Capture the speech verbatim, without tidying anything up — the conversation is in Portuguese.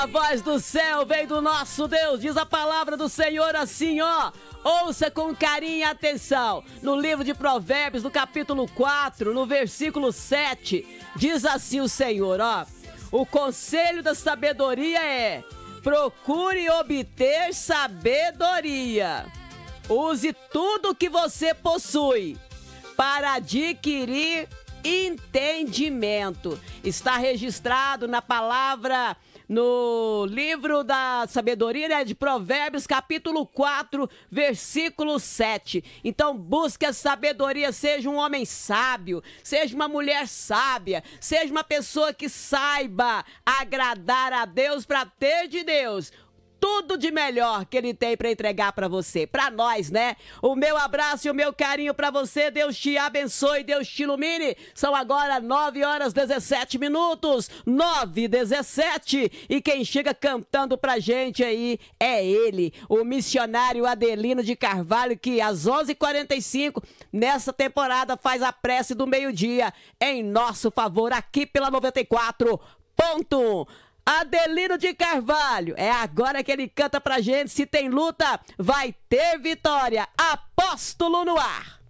A voz do céu vem do nosso Deus, diz a palavra do Senhor assim, ó. Ouça com carinho e atenção. No livro de Provérbios, no capítulo quatro, no versículo sete, diz assim o Senhor, ó. O conselho da sabedoria é: procure obter sabedoria. Use tudo que você possui para adquirir entendimento. Está registrado na palavra, no livro da sabedoria, né, de Provérbios, capítulo quatro, versículo sete. Então busque a sabedoria, seja um homem sábio, seja uma mulher sábia, seja uma pessoa que saiba agradar a Deus para ter de Deus tudo de melhor que ele tem para entregar para você, para nós, né? O meu abraço e o meu carinho para você. Deus te abençoe, Deus te ilumine. São agora nove horas e dezessete minutos, nove e dezessete, e quem chega cantando pra gente aí é ele, o missionário Adelino de Carvalho, que às onze e quarenta e cinco nessa temporada faz a prece do meio-dia em nosso favor aqui pela noventa e quatro ponto um. Adelino de Carvalho, é agora que ele canta pra gente. Se tem luta, vai ter vitória. Apóstolo no ar.